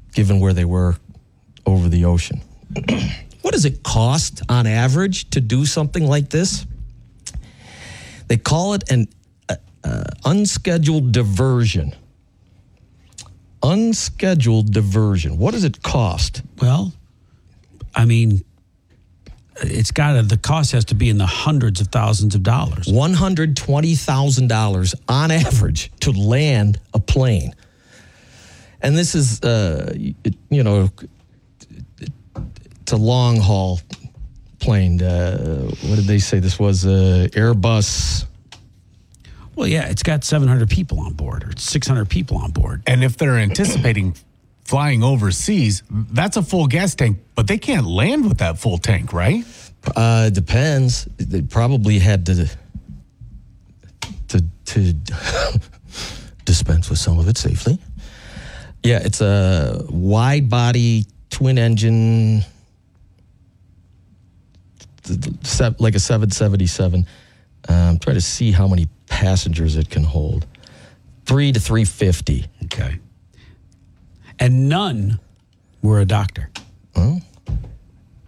given where they were over the ocean. What does it cost on average to do something like this? They call it an unscheduled diversion. Unscheduled diversion. What does it cost? Well, I mean, the cost has to be in the hundreds of thousands of dollars. $120,000 on average to land a plane. And this is, it's a long haul plane. What did they say? This was Airbus. Well, yeah, it's got 700 people on board or 600 people on board. And if they're anticipating flying overseas, that's a full gas tank, but they can't land with that full tank, right? Depends. They probably had to dispense with some of it safely. Yeah, it's a wide body twin engine, like a 777. Try to see how many passengers it can hold. 3 to 350. Okay. And none were a doctor. Well,